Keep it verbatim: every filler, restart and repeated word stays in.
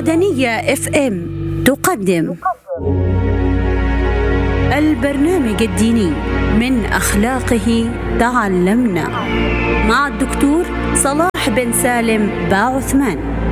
معدنية اف ام تقدم البرنامج الديني من أخلاقه تعلمنا مع الدكتور صلاح بن سالم باعثمان.